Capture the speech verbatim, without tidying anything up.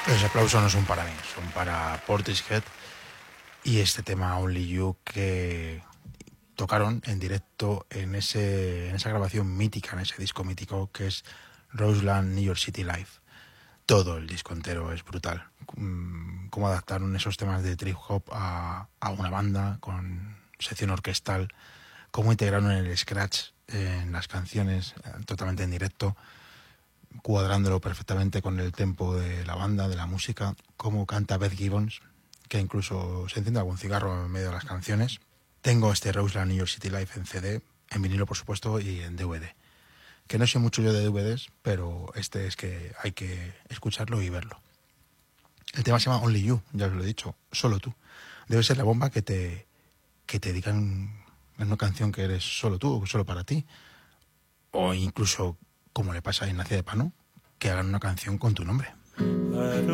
Los aplausos no son para mí, son para Portishead y este tema Only You que tocaron en directo en ese en esa grabación mítica, en ese disco mítico que es Roseland New York City Live. Todo el disco entero es brutal. Cómo adaptaron esos temas de trip hop a, a una banda con sección orquestal, cómo integraron el scratch en las canciones totalmente en directo, cuadrándolo perfectamente con el tempo de la banda, de la música, cómo canta Beth Gibbons, que incluso se enciende algún cigarro en medio de las canciones. Tengo este Roseland New York City Live en C D, en vinilo por supuesto y en D V D. Que no sé mucho yo de D V Ds, pero este es que hay que escucharlo y verlo. El tema se llama Only You, ya os lo he dicho, solo tú. Debe ser la bomba que te, que te digan en una canción que eres solo tú, solo para ti. O incluso, como le pasa a Ignacia de Pano, que hagan una canción con tu nombre.